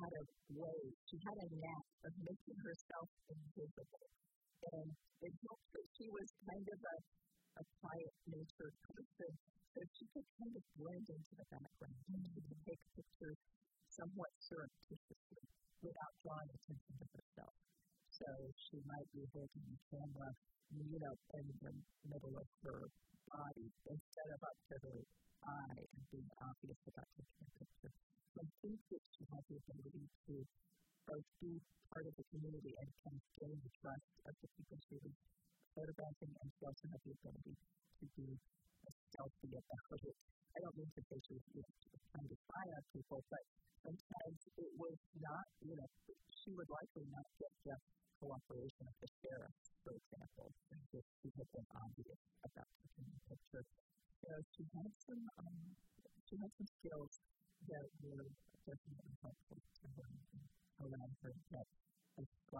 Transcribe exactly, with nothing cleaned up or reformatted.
had a way, she had a knack of making herself invisible. And it helped that she was kind of a, a quiet-natured person, so she could kind of blend into the background. And she could take pictures somewhat surreptitiously without drawing attention to herself. So she might be holding the camera, you know, in the middle of her body instead of up to her eye and being obvious about taking a picture. So I think that she has the ability to both be part of the community and kind of gain the trust of the people she was photographing, and she also has the ability to be a stealthy about it. I don't mean to say she was, you know, she was trying to spy on people, but sometimes it was not, you know, she would likely not get the cooperation of the sheriff, for example, if she had been obvious about taking a picture. So she had some, um, she had some skills that were definitely helpful to her around her that a